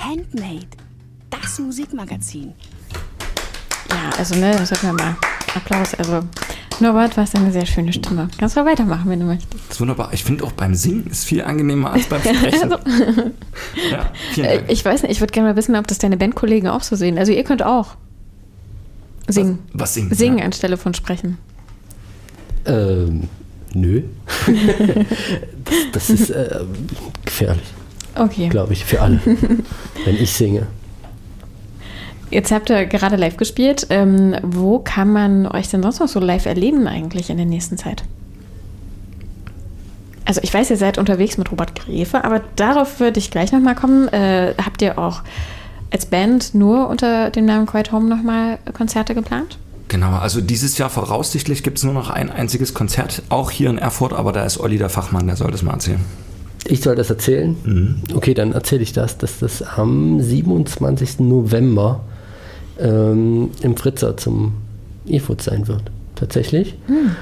Handmade, das Musikmagazin. Ja, also das sollten wir mal Applaus. Also Norbert, du hast eine sehr schöne Stimme. Kannst du weitermachen, wenn du möchtest. Das ist wunderbar. Ich finde auch beim Singen ist viel angenehmer als beim Sprechen. Ja, vielen Dank. Ich weiß nicht, ich würde gerne mal wissen, ob das deine Bandkollegen auch so sehen. Also ihr könnt auch singen. Was singen? Singen anstelle von sprechen. Nö. das ist gefährlich. Okay. Glaube ich, für alle. Wenn ich singe. Jetzt habt ihr gerade live gespielt. Wo kann man euch denn sonst noch so live erleben eigentlich in der nächsten Zeit? Also ich weiß, ihr seid unterwegs mit Robert Gräfe, aber darauf würde ich gleich nochmal kommen. Habt ihr auch als Band nur unter dem Namen Quiet Home nochmal Konzerte geplant? Genau, also dieses Jahr voraussichtlich gibt es nur noch ein einziges Konzert, auch hier in Erfurt, aber da ist Olli der Fachmann, der soll das mal erzählen. Ich soll das erzählen? Mhm. Okay, dann erzähle ich das, dass das am 27. November im Fritzer zum E-Food sein wird. Tatsächlich.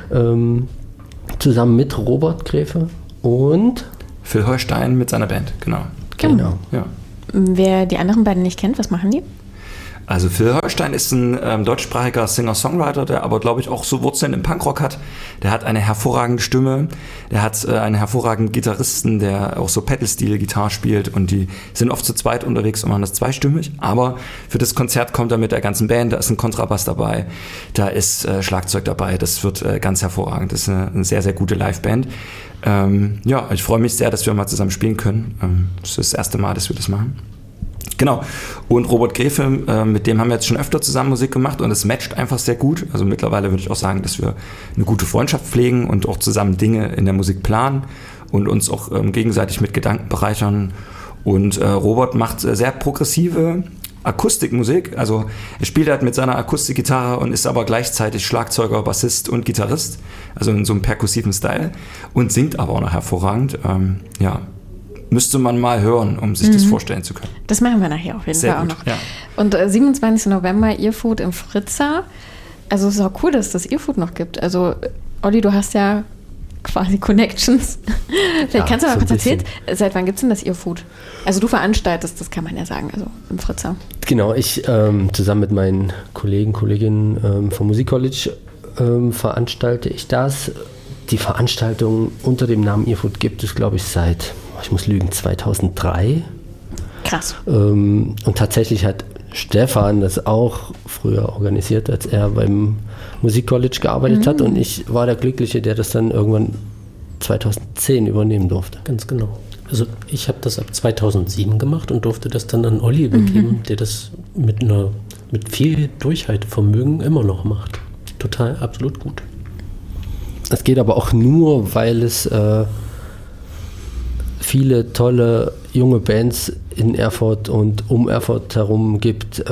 Zusammen mit Robert Gräfe und Phil Holstein mit seiner Band, genau. Ja. Wer die anderen beiden nicht kennt, was machen die? Also Phil Holstein ist ein deutschsprachiger Singer-Songwriter, der aber, glaube ich, auch so Wurzeln im Punkrock hat. Der hat eine hervorragende Stimme, der hat einen hervorragenden Gitarristen, der auch so Pedal-Steel-Gitarre spielt und die sind oft zu zweit unterwegs und machen das zweistimmig. Aber für das Konzert kommt er mit der ganzen Band, da ist ein Kontrabass dabei, da ist Schlagzeug dabei, das wird ganz hervorragend. Das ist eine sehr, sehr gute Live-Band. Ich freue mich sehr, dass wir mal zusammen spielen können. Das ist das erste Mal, dass wir das machen. Genau. Und Robert Gräfe, mit dem haben wir jetzt schon öfter zusammen Musik gemacht und es matcht einfach sehr gut. Also mittlerweile würde ich auch sagen, dass wir eine gute Freundschaft pflegen und auch zusammen Dinge in der Musik planen und uns auch gegenseitig mit Gedanken bereichern. Und Robert macht sehr progressive Akustikmusik. Also er spielt halt mit seiner Akustikgitarre und ist aber gleichzeitig Schlagzeuger, Bassist und Gitarrist. Also in so einem perkussiven Style und singt aber auch noch hervorragend. Müsste man mal hören, um sich das vorstellen zu können. Das machen wir nachher auf jeden Fall auch noch. Ja. Und 27. November, Earfood im Fritzer. Also es ist auch cool, dass es das Earfood noch gibt. Also Olli, du hast ja quasi Connections. Vielleicht kannst du mal kurz erzählen, seit wann gibt es denn das Earfood? Also du veranstaltest, das kann man ja sagen, also im Fritzer. Genau, ich zusammen mit meinen Kolleginnen vom Musikcollege veranstalte ich das. Die Veranstaltung unter dem Namen Earfood gibt es, glaube ich, seit, ich muss lügen, 2003. Krass. Und tatsächlich hat Stefan das auch früher organisiert, als er beim Musikcollege gearbeitet hat. Und ich war der Glückliche, der das dann irgendwann 2010 übernehmen durfte. Ganz genau. Also ich habe das ab 2007 gemacht und durfte das dann an Olli übergeben, der das mit viel Durchhaltevermögen immer noch macht. Total, absolut gut. Es geht aber auch nur, weil es viele tolle junge Bands in Erfurt und um Erfurt herum gibt,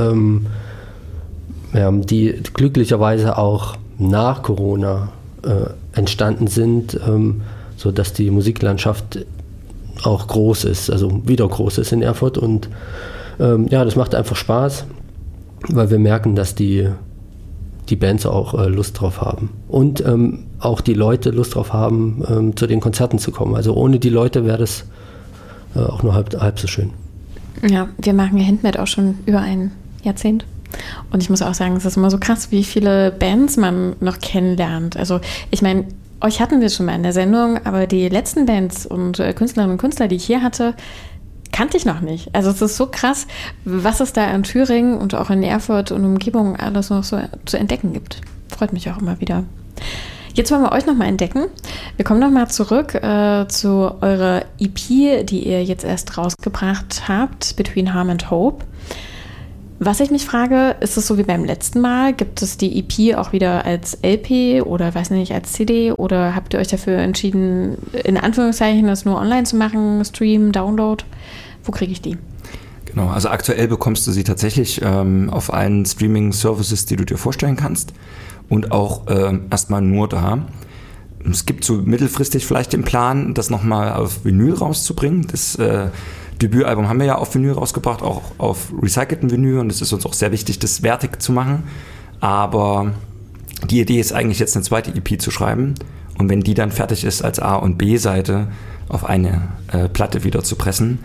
die glücklicherweise auch nach Corona entstanden sind, sodass die Musiklandschaft auch groß ist, also wieder groß ist in Erfurt. Und das macht einfach Spaß, weil wir merken, dass die Bands auch Lust drauf haben. Und auch die Leute Lust drauf haben, zu den Konzerten zu kommen. Also ohne die Leute wäre das auch nur halb so schön. Ja, wir machen ja Handmade auch schon über ein Jahrzehnt. Und ich muss auch sagen, es ist immer so krass, wie viele Bands man noch kennenlernt. Also ich meine, euch hatten wir schon mal in der Sendung, aber die letzten Bands und Künstlerinnen und Künstler, die ich hier hatte, kannte ich noch nicht. Also es ist so krass, was es da in Thüringen und auch in Erfurt und Umgebung alles noch so zu entdecken gibt. Freut mich auch immer wieder. Jetzt wollen wir euch nochmal entdecken. Wir kommen nochmal zurück zu eurer EP, die ihr jetzt erst rausgebracht habt, Between Harm and Hope. Was ich mich frage, ist es so wie beim letzten Mal? Gibt es die EP auch wieder als LP oder weiß nicht, als CD? Oder habt ihr euch dafür entschieden, in Anführungszeichen das nur online zu machen, Stream, Download? Wo kriege ich die? Genau, also aktuell bekommst du sie tatsächlich auf allen Streaming-Services, die du dir vorstellen kannst und auch erstmal nur da. Es gibt so mittelfristig vielleicht den Plan, das nochmal auf Vinyl rauszubringen. Das Debütalbum haben wir ja auf Vinyl rausgebracht, auch auf recyceltem Vinyl, und es ist uns auch sehr wichtig, das wertig zu machen. Aber die Idee ist eigentlich jetzt eine zweite EP zu schreiben und wenn die dann fertig ist, als A- und B-Seite auf eine Platte wieder zu pressen.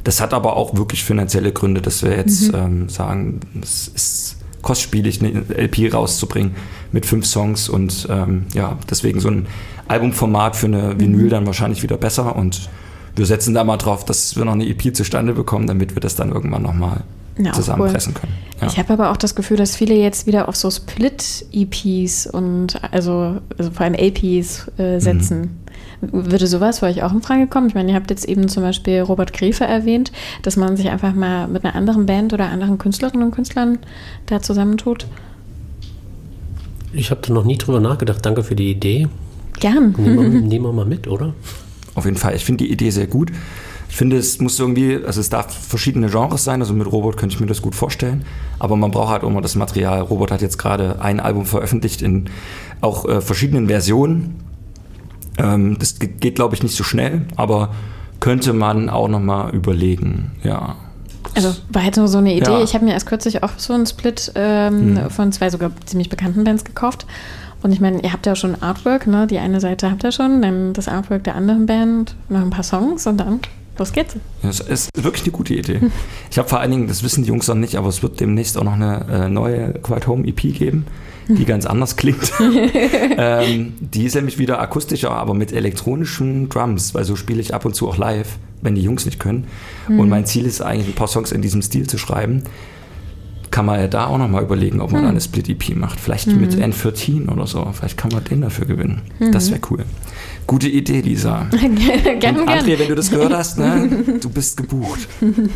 Das hat aber auch wirklich finanzielle Gründe, dass wir jetzt sagen, es ist kostspielig, eine LP rauszubringen mit 5 Songs und deswegen so ein Albumformat für eine Vinyl dann wahrscheinlich wieder besser und wir setzen da mal drauf, dass wir noch eine EP zustande bekommen, damit wir das dann irgendwann nochmal zusammenpressen können. Ja. Ich habe aber auch das Gefühl, dass viele jetzt wieder auf so Split-EPs und also vor allem LPs setzen. Würde sowas für euch auch in Frage kommen? Ich meine, ihr habt jetzt eben zum Beispiel Robert Gräfe erwähnt, dass man sich einfach mal mit einer anderen Band oder anderen Künstlerinnen und Künstlern da zusammentut. Ich habe da noch nie drüber nachgedacht. Danke für die Idee. Gern. Nehmen wir mal mit, oder? Auf jeden Fall. Ich finde die Idee sehr gut. Ich finde, es muss irgendwie, also es darf verschiedene Genres sein, also mit Robert könnte ich mir das gut vorstellen, aber man braucht halt immer das Material. Robert hat jetzt gerade ein Album veröffentlicht in auch verschiedenen Versionen. Das geht, glaube ich, nicht so schnell, aber könnte man auch nochmal überlegen, ja. Also war jetzt nur so eine Idee. Ja. Ich habe mir erst kürzlich auch so einen Split von 2 sogar ziemlich bekannten Bands gekauft. Und ich meine, ihr habt ja schon Artwork, ne? Die eine Seite habt ihr schon, dann das Artwork der anderen Band, noch ein paar Songs und dann los geht's. Das ist wirklich eine gute Idee. Ich habe vor allen Dingen, das wissen die Jungs noch nicht, aber es wird demnächst auch noch eine neue Quiet Home EP geben, die ganz anders klingt. Die ist nämlich wieder akustischer, aber mit elektronischen Drums, weil so spiele ich ab und zu auch live, wenn die Jungs nicht können. Und mein Ziel ist eigentlich, ein paar Songs in diesem Stil zu schreiben. Kann man ja da auch nochmal überlegen, ob man eine Split-EP macht. Vielleicht mit N14 oder so. Vielleicht kann man den dafür gewinnen. Das wäre cool. Gute Idee, Lisa. Gerne. André, wenn du das gehört hast, ne, du bist gebucht.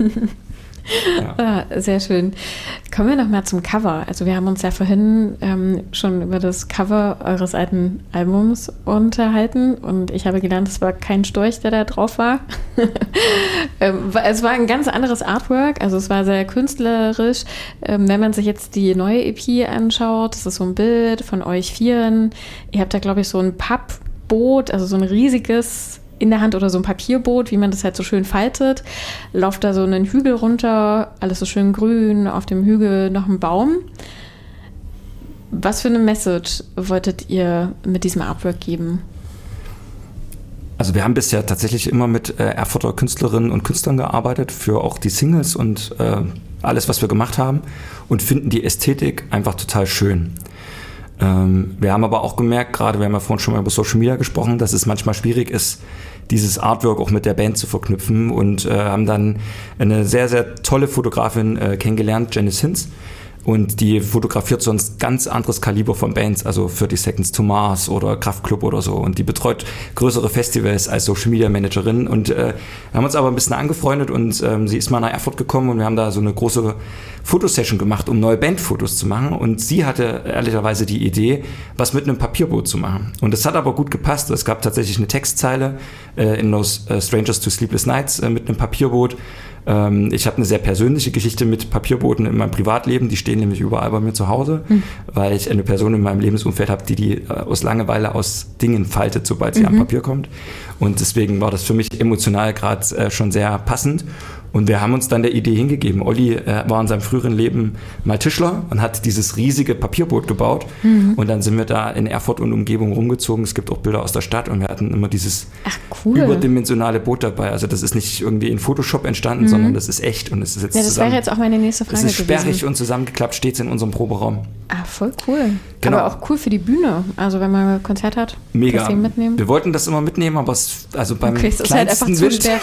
Ja. Sehr schön. Kommen wir noch mal zum Cover. Also wir haben uns ja vorhin schon über das Cover eures alten Albums unterhalten und ich habe gelernt, es war kein Storch, der da drauf war. Es war ein ganz anderes Artwork, also es war sehr künstlerisch. Wenn man sich jetzt die neue EP anschaut, das ist so ein Bild von euch Vieren. Ihr habt da, glaube ich, so ein Pappboot, also so ein riesiges in der Hand oder so ein Papierboot, wie man das halt so schön faltet, lauft da so einen Hügel runter, alles so schön grün, auf dem Hügel noch ein Baum. Was für eine Message wolltet ihr mit diesem Artwork geben? Also wir haben bisher tatsächlich immer mit Erfurter Künstlerinnen und Künstlern gearbeitet, für auch die Singles und alles, was wir gemacht haben und finden die Ästhetik einfach total schön. Wir haben aber auch gemerkt, gerade wir haben ja vorhin schon mal über Social Media gesprochen, dass es manchmal schwierig ist, dieses Artwork auch mit der Band zu verknüpfen und haben dann eine sehr, sehr tolle Fotografin kennengelernt, Janice Hinz. Und die fotografiert sonst ganz anderes Kaliber von Bands, also 30 Seconds to Mars oder Kraftklub oder so. Und die betreut größere Festivals als Social Media Managerin. Und wir haben uns aber ein bisschen angefreundet und sie ist mal nach Erfurt gekommen und wir haben da so eine große Fotosession gemacht, um neue Bandfotos zu machen. Und sie hatte ehrlicherweise die Idee, was mit einem Papierboot zu machen. Und das hat aber gut gepasst. Es gab tatsächlich eine Textzeile in Those Strangers to Sleepless Nights mit einem Papierboot. Ich habe eine sehr persönliche Geschichte mit Papierbooten in meinem Privatleben, die stehen nämlich überall bei mir zu Hause, weil ich eine Person in meinem Lebensumfeld habe, die aus Langeweile aus Dingen faltet, sobald sie am Papier kommt. Und deswegen war das für mich emotional gerade schon sehr passend. Und wir haben uns dann der Idee hingegeben. Olli war in seinem früheren Leben mal Tischler und hat dieses riesige Papierboot gebaut. Und dann sind wir da in Erfurt und Umgebung rumgezogen. Es gibt auch Bilder aus der Stadt und wir hatten immer dieses überdimensionale Boot dabei. Also das ist nicht irgendwie in Photoshop entstanden, sondern das ist echt. Und es ist jetzt das wäre jetzt auch meine nächste Frage gewesen. Es ist sperrig und zusammengeklappt, steht es in unserem Proberaum. Ah, voll cool. Genau. Aber auch cool für die Bühne. Also wenn man ein Konzert hat, mega. das Ding mitnehmen. Wir wollten das immer mitnehmen, aber beim kleinsten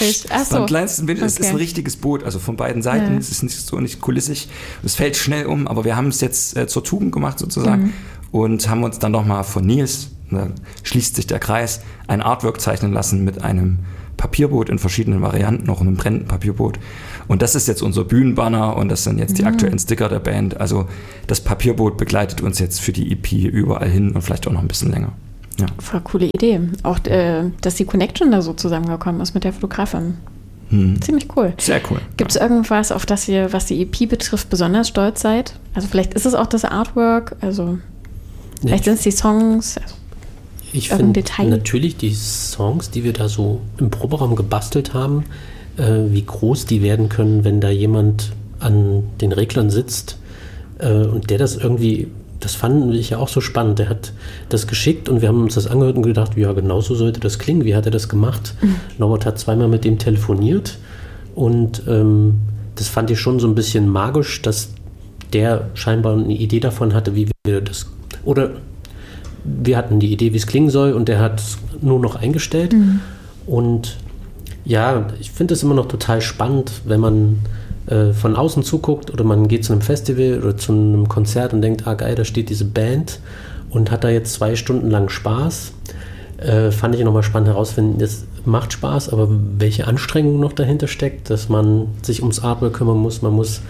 Wind ist es ein richtiges Boot, also von beiden Seiten. Ja. Es ist nicht kulissig. Es fällt schnell um, aber wir haben es jetzt zur Tugend gemacht sozusagen und haben uns dann nochmal von Nils, da schließt sich der Kreis, ein Artwork zeichnen lassen mit einem Papierboot in verschiedenen Varianten, noch einem brennenden Papierboot. Und das ist jetzt unser Bühnenbanner und das sind jetzt die aktuellen Sticker der Band. Also das Papierboot begleitet uns jetzt für die EP überall hin und vielleicht auch noch ein bisschen länger. Ja. Voll coole Idee. Auch, dass die Connection da so zusammengekommen ist mit der Fotografin. Ziemlich cool. Sehr cool. Gibt es irgendwas, auf das ihr, was die EP betrifft, besonders stolz seid? Also vielleicht ist es auch das Artwork, also vielleicht sind es die Songs. Also ich finde natürlich die Songs, die wir da so im Proberaum gebastelt haben, wie groß die werden können, wenn da jemand an den Reglern sitzt und der das irgendwie, das fand ich ja auch so spannend, der hat das geschickt und wir haben uns das angehört und gedacht, ja, genau so sollte das klingen, wie hat er das gemacht? Norbert hat zweimal mit dem telefoniert Und das fand ich schon so ein bisschen magisch, dass der scheinbar eine Idee davon hatte, wie wir das... Oder wir hatten die Idee, wie es klingen soll, und der hat es nur noch eingestellt. Und ja, ich finde es immer noch total spannend, wenn man von außen zuguckt oder man geht zu einem Festival oder zu einem Konzert und denkt, geil, da steht diese Band und hat da jetzt 2 Stunden lang Spaß. Fand ich nochmal spannend herausfinden, es macht Spaß, aber welche Anstrengung noch dahinter steckt, dass man sich ums Artwork kümmern muss, man muss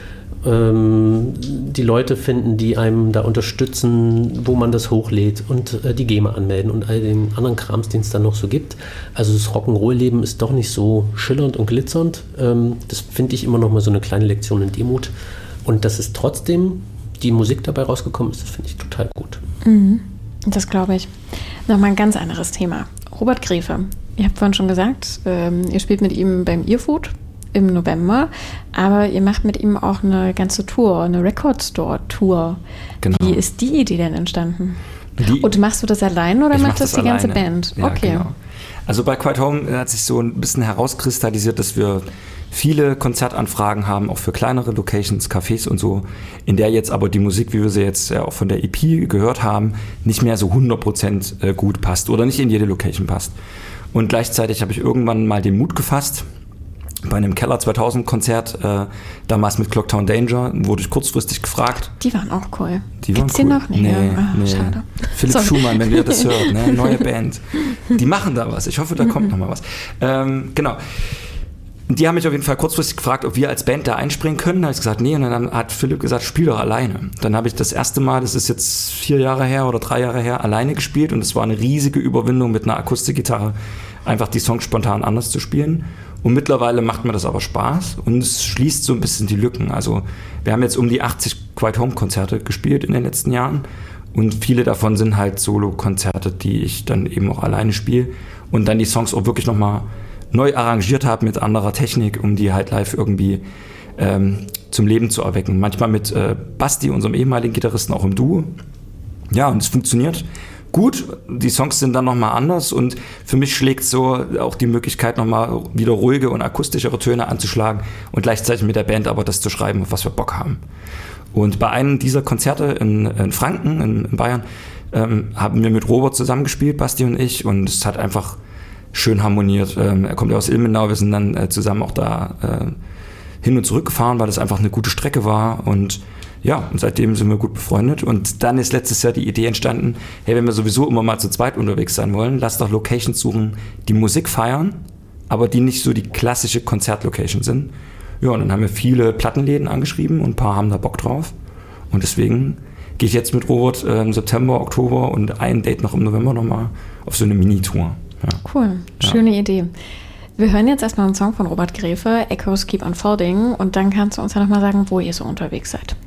die Leute finden, die einem da unterstützen, wo man das hochlädt und die GEMA anmelden und all den anderen Krams, den es dann noch so gibt. Also das Rock'n'Roll-Leben ist doch nicht so schillernd und glitzernd. Das finde ich immer noch mal so eine kleine Lektion in Demut. Und dass es trotzdem die Musik dabei rausgekommen ist, das finde ich total gut. Das glaube ich. Nochmal ein ganz anderes Thema. Robert Gräfe. Ihr habt vorhin schon gesagt, ihr spielt mit ihm beim Earfood im November, aber ihr macht mit ihm auch eine ganze Tour, eine Record Store Tour. Genau. Wie ist die Idee denn entstanden? Und machst du das allein oder macht das die ganze Band? Ja, okay. Genau. Also bei Quiet Home hat sich so ein bisschen herauskristallisiert, dass wir viele Konzertanfragen haben, auch für kleinere Locations, Cafés und so, in der jetzt aber die Musik, wie wir sie jetzt ja auch von der EP gehört haben, nicht mehr so 100% gut passt oder nicht in jede Location passt. Und gleichzeitig habe ich irgendwann mal den Mut gefasst, bei einem Keller 2000 Konzert, damals mit Clocktown Danger, wurde ich kurzfristig gefragt. Die waren auch cool. Gibt's die noch? Nee, nee. Schade. Philipp Schumann, wenn ihr das hört, ne? Neue Band. Die machen da was. Ich hoffe, da kommt noch mal was. Genau. Die haben mich auf jeden Fall kurzfristig gefragt, ob wir als Band da einspringen können. Da habe ich gesagt, nee. Und dann hat Philipp gesagt, spiel doch alleine. Dann habe ich das erste Mal, das ist jetzt 4 Jahre her oder 3 Jahre her, alleine gespielt. Und es war eine riesige Überwindung mit einer Akustikgitarre, einfach die Songs spontan anders zu spielen. Und mittlerweile macht mir das aber Spaß und es schließt so ein bisschen die Lücken. Also wir haben jetzt um die 80 Quiet Home Konzerte gespielt in den letzten Jahren und viele davon sind halt Solo-Konzerte, die ich dann eben auch alleine spiele und dann die Songs auch wirklich nochmal neu arrangiert habe mit anderer Technik, um die halt live irgendwie zum Leben zu erwecken. Manchmal mit Basti, unserem ehemaligen Gitarristen, auch im Duo. Ja, und es funktioniert gut, die Songs sind dann nochmal anders und für mich schlägt so auch die Möglichkeit, nochmal wieder ruhige und akustischere Töne anzuschlagen und gleichzeitig mit der Band aber das zu schreiben, auf was wir Bock haben. Und bei einem dieser Konzerte in Franken, in Bayern, haben wir mit Robert zusammengespielt, Basti und ich, und es hat einfach schön harmoniert. Er kommt ja aus Ilmenau, wir sind dann zusammen auch da hin und zurück gefahren, weil das einfach eine gute Strecke war und ja, und seitdem sind wir gut befreundet. Und dann ist letztes Jahr die Idee entstanden, hey, wenn wir sowieso immer mal zu zweit unterwegs sein wollen, lass doch Locations suchen, die Musik feiern, aber die nicht so die klassische Konzertlocation sind. Ja, und dann haben wir viele Plattenläden angeschrieben und ein paar haben da Bock drauf. Und deswegen gehe ich jetzt mit Robert im September, Oktober und ein Date noch im November nochmal auf so eine Mini-Tour. Ja. Cool, schöne Idee. Wir hören jetzt erstmal einen Song von Robert Gräfe, Echoes Keep Unfolding, und dann kannst du uns ja nochmal sagen, wo ihr so unterwegs seid.